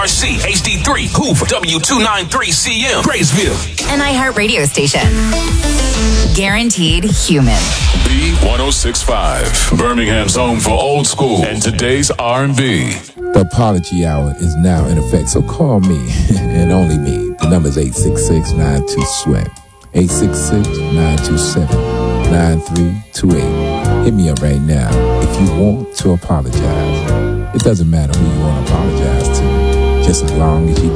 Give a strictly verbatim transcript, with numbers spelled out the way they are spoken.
R C, H D three, Hoover, W two ninety-three C M, Graysville. An iHeart radio station. Guaranteed human. B one oh six point five, Birmingham's home for old school and today's R and B. The apology hour is now in effect, so call me, and only me. The number is eight six six, nine two, sweat. eight six six, nine two seven, nine three two eight. Hit me up right now if you want to apologize. It doesn't matter who you want to apologize to, just as long as you